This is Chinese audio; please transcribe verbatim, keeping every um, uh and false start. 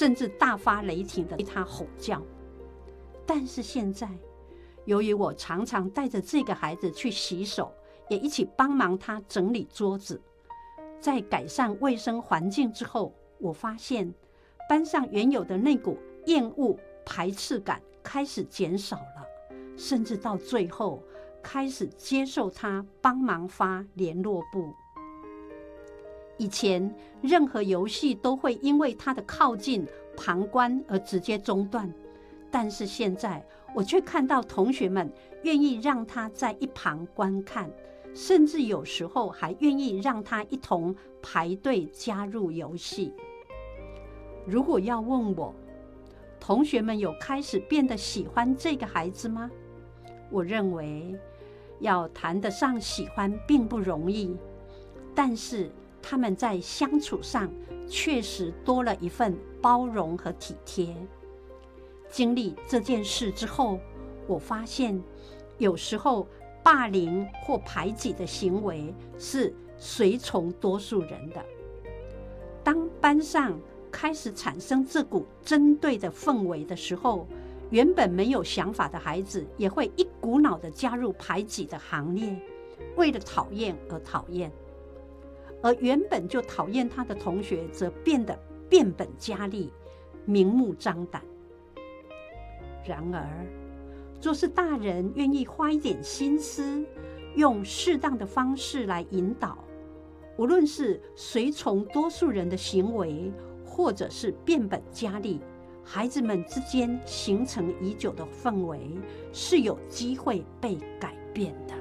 甚至大发雷霆地对他吼叫。但是现在，由于我常常带着这个孩子去洗手，也一起帮忙他整理桌子，在改善卫生环境之后，我发现班上原有的那股厌恶、排斥感开始减少了，甚至到最后开始接受他帮忙发联络簿。以前任何游戏都会因为他的靠近、旁观而直接中断，但是现在我却看到同学们愿意让他在一旁观看，甚至有时候还愿意让他一同排队加入游戏。如果要问我，同学们有开始变得喜欢这个孩子吗？我认为要谈得上喜欢并不容易，但是他们在相处上确实多了一份包容和体贴。经历这件事之后，我发现有时候霸凌或排挤的行为是随从多数人的。当班上开始产生这股针对的氛围的时候，原本没有想法的孩子也会一股脑地加入排挤的行列，为了讨厌而讨厌，而原本就讨厌他的同学则变得变本加厉，明目张胆。然而，若是大人愿意花一点心思，用适当的方式来引导，无论是随从多数人的行为，或者是变本加厉，孩子们之间形成已久的氛围是有机会被改变的。